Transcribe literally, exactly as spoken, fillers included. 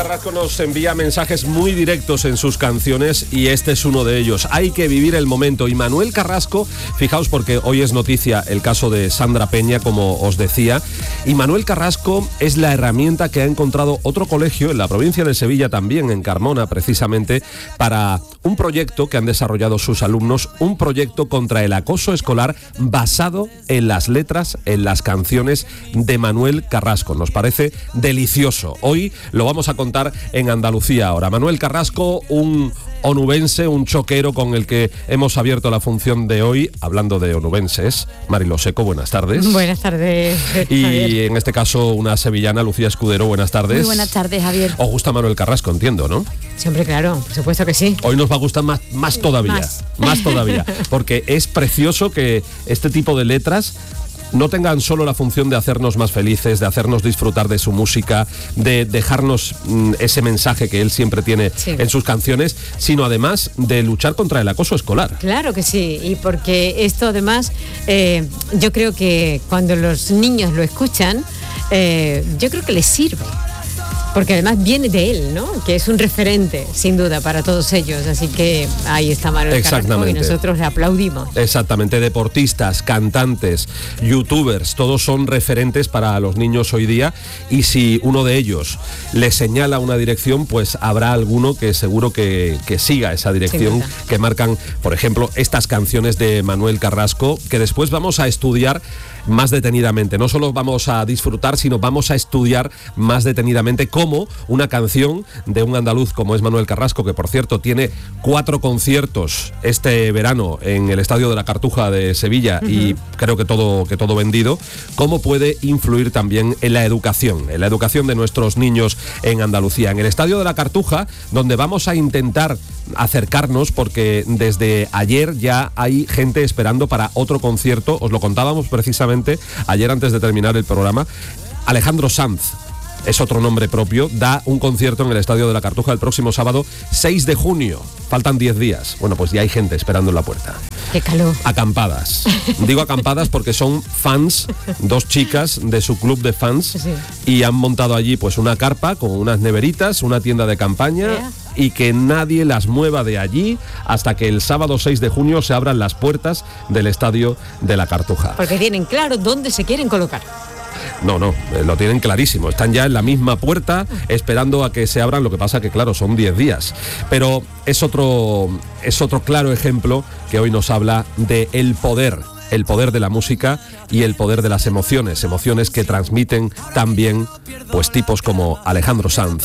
Carrasco nos envía mensajes muy directos en sus canciones y este es uno de ellos. Hay que vivir el momento. Y Manuel Carrasco, fijaos porque hoy es noticia el caso de Sandra Peña, como os decía, y Manuel Carrasco es la herramienta que ha encontrado otro colegio en la provincia de Sevilla, también en Carmona, precisamente, para un proyecto que han desarrollado sus alumnos, un proyecto contra el acoso escolar basado en las letras, en las canciones de Manuel Carrasco. Nos parece delicioso. Hoy lo vamos a contar en Andalucía ahora. Manuel Carrasco, un onubense, un choquero con el que hemos abierto la función de hoy, hablando de onubenses. Mariló Seco, buenas tardes. Buenas tardes, Y Javier. en este caso una sevillana, Lucía Escudero, buenas tardes. Muy buenas tardes, Javier. Os gusta Manuel Carrasco, entiendo, ¿no? Siempre, claro, por supuesto que sí. Hoy nos va a gustar más, más todavía, Más. más todavía, porque es precioso que este tipo de letras no tengan solo la función de hacernos más felices, de hacernos disfrutar de su música, de dejarnos mm, ese mensaje que él siempre tiene Sí. en sus canciones, sino además de luchar contra el acoso escolar. Claro que sí, y porque esto además, eh, yo creo que cuando los niños lo escuchan, eh, yo creo que les sirve. Porque además viene de él, ¿no? Que es un referente, sin duda, para todos ellos. Así que ahí está Manuel Carrasco y Exactamente. nosotros le aplaudimos. Exactamente, deportistas, cantantes, youtubers, todos son referentes para los niños hoy día, y si uno de ellos les señala una dirección, pues habrá alguno que seguro que, que siga esa dirección duda. que marcan, por ejemplo, estas canciones de Manuel Carrasco, que después vamos a estudiar más detenidamente. No solo vamos a disfrutar, sino vamos a estudiar más detenidamente cómo una canción de un andaluz como es Manuel Carrasco, que por cierto tiene cuatro conciertos este verano en el Estadio de la Cartuja de Sevilla, uh-huh. y creo que todo, que todo vendido, cómo puede influir también en la educación, en la educación de nuestros niños en Andalucía. En el Estadio de la Cartuja, donde vamos a intentar acercarnos, porque desde ayer ya hay gente esperando para otro concierto. Os lo contábamos precisamente ayer antes de terminar el programa. Alejandro Sanz es otro nombre propio, da un concierto en el Estadio de la Cartuja el próximo sábado seis de junio. Faltan diez días. Bueno, pues ya hay gente esperando en la puerta. ¡Qué calor! Acampadas. Digo acampadas porque son fans, dos chicas de su club de fans, Sí. y han montado allí pues una carpa con unas neveritas, una tienda de campaña, Yeah. y que nadie las mueva de allí hasta que el sábado seis de junio se abran las puertas del Estadio de la Cartuja. Porque tienen claro dónde se quieren colocar. No, no, eh, lo tienen clarísimo. Están ya en la misma puerta esperando a que se abran. Lo que pasa que, claro, son diez días. Pero es otro, es otro claro ejemplo que hoy nos habla de el poder, el poder de la música y el poder de las emociones. Emociones que transmiten también pues tipos como Alejandro Sanz.